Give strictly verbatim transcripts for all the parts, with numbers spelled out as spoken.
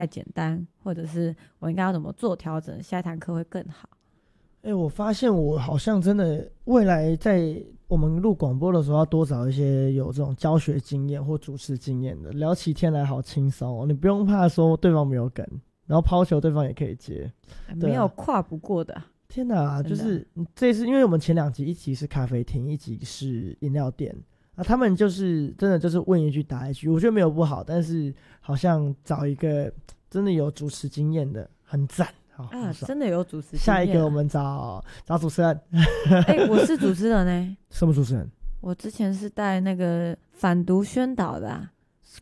太简单，或者是我应该要怎么做调整，下一堂课会更好。 哎、欸，我发现我好像真的未来在我们录广播的时候，要多找一些有这种教学经验或主持经验的，聊起天来好轻松哦，你不用怕说对方没有梗，然后抛球对方也可以接， 没有跨不过的。 天哪，就是这次因为我们前两集，一集是咖啡厅，一集是饮料店啊，他们就是真的就是问一句答一句，我觉得没有不好，但是好像找一个真的有主持经验的很赞。 啊，真的有主持人、啊。 下一个我们找找主持人。 哎、欸，我是主持人呢、欸。 什么主持人？ 我之前是带那个反毒宣导的、啊。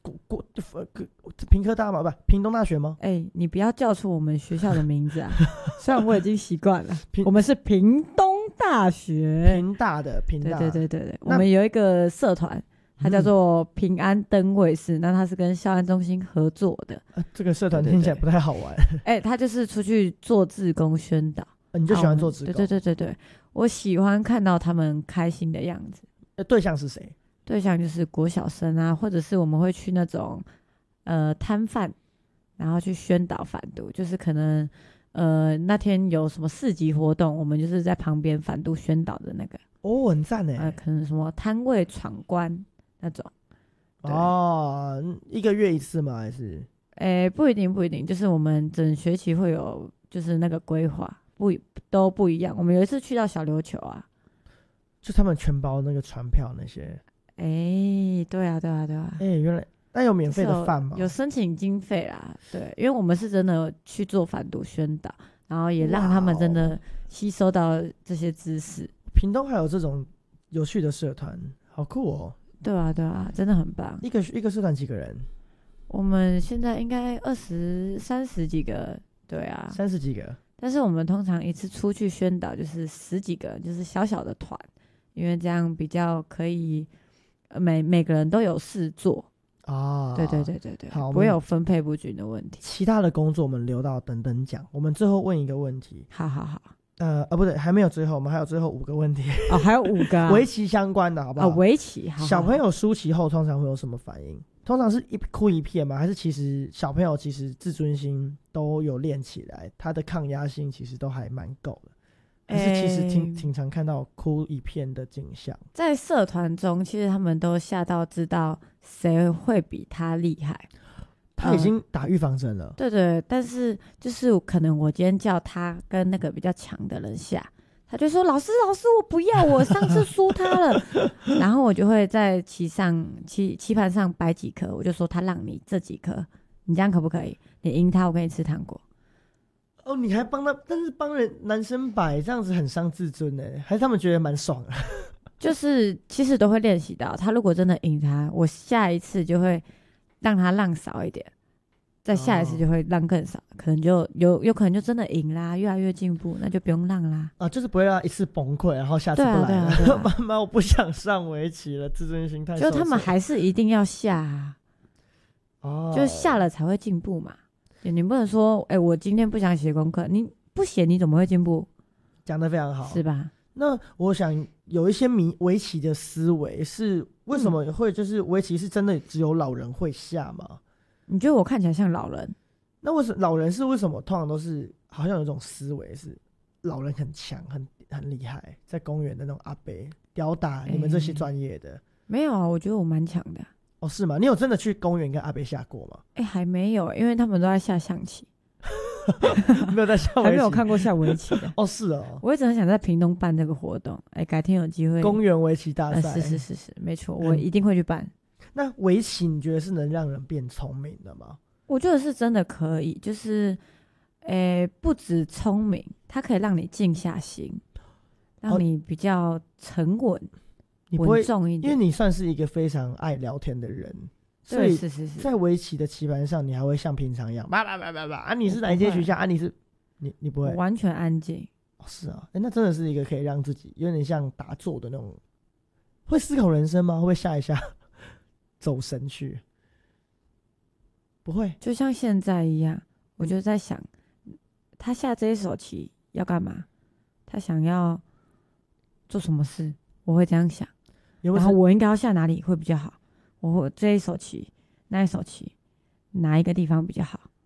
屏科大吗？不，屏东大学吗？ 哎、欸，你不要叫出我们学校的名字啊！虽然我已经习惯了，我们是屏东大学， 屏大的屏大。 对对对对对，我们有一个社团。它叫做平安灯卫士、嗯、那它是跟校安中心合作的、 啊、这个社团听起来不太好玩。 哎、欸，他就是出去做志工宣导、 啊、你就喜欢做志工？ 对对对对对，我喜欢看到他们开心的样子。 呃，对象是谁？ 对象就是国小生啊，或者是我们会去那种呃摊贩，然后去宣导反毒，就是可能呃那天有什么市集活动，我们就是在旁边反毒宣导的那个。 哦，很赞耶。 呃，可能什么摊位闯关那种。 哦，一个月一次吗？还是？ 诶、欸，不一定，不一定，就是我们整学期会有，就是那个规划不都不一样。我们有一次去到小琉球啊， 就他们全包那个船票那些。 诶、欸，对啊，对啊，对啊。 诶、欸，原来那有免费的饭吗？ 有申请经费啦，对，因为我们是真的去做反毒宣导，然后也让他们真的吸收到这些知识。 屏东还有这种有趣的社团，好酷哦！ 对啊，对啊，真的很棒。 一个一个社团几个人？ 我们现在应该二十三十几个，对啊， 三十几个。 但是我们通常一次出去宣导就是十几个，就是小小的团，因为这样比较可以，每每个人都有事做啊。对对对对对，好，不会有分配不均的问题。 其他的工作我们留到等等讲。我们最后问一个问题。 好好好。 呃啊，不对，还没有最后，我们还有最后五个问题哦，还有五个围棋相关的，好不好？ 哦，围棋，好好好。 小朋友输棋后通常会有什么反应？通常是一哭一片吗？还是其实小朋友其实自尊心都有练起来，他的抗压性其实都还蛮够的？还是其实挺、欸、挺常看到哭一片的景象？ 在社团中，其实他们都吓到知道谁会比他厉害。 他已经打预防针了、嗯、 对对，但是就是可能我今天叫他跟那个比较强的人下，他就说老师老师我不要，我上次输他了然后我就会在棋上棋棋盘上摆几颗，我就说他让你这几颗，你这样可不可以？你赢他我给你吃糖果。 哦，你还帮他，但是帮人男生摆这样子很伤自尊耶，还是他们觉得蛮爽的？ 就是其实都会练习到，他如果真的赢他，我下一次就会让他让少一点，再下一次就会让更少，哦、可能就有有可能就真的赢啦，越来越进步，那就不用让啦。 啊，就是不会让他一次崩溃，然后下次不来了。妈妈、啊啊，我不想上围棋了，自尊心太受。 就他们还是一定要下啊，哦，就下了才会进步嘛。你不能说，哎、欸，我今天不想写功课，你不写你怎么会进步？ 讲得非常好， 是吧？ 那我想有一些迷围棋的思维是为什么会就是围棋是真的只有老人会下吗？嗯、 你觉得我看起来像老人？ 那为什么老人是为什么通常都是好像有一种思维是老人很强很很厉害，在公园的那种阿伯吊打你们这些专业的、欸？ 没有啊，我觉得我蛮强的。 哦，是吗？你有真的去公园跟阿伯下过吗？ 哎、欸，还没有，因为他们都在下象棋。 没有在下围棋， 还没有看过下围棋的。 哦，是哦， 我一直很想在屏东办这个活动，哎、欸，改天有机会。 公园围棋大赛、 呃，是是是是，没错，我一定会去办。嗯、 那围棋你觉得是能让人变聪明的吗？ 我觉得是真的可以，就是，诶、欸，不止聪明，它可以让你静下心，让你比较沉稳、稳重一点。 因为你算是一个非常爱聊天的人。所以在围棋的棋盘上，你还会像平常一样，叭叭叭叭叭啊！你是哪一间学校啊？你是你你不会？ 完全安静。 哦，是啊，欸，那真的是一个可以让自己有点像打坐的那种。会思考人生吗？会不会下一下走神去？不会， 就像现在一样，我就在想，他下这一手棋要干嘛？他想要做什么事？我会这样想， 有有， 然后我应该要下哪里会比较好？我这一手棋，那一手棋，哪一个地方比较好？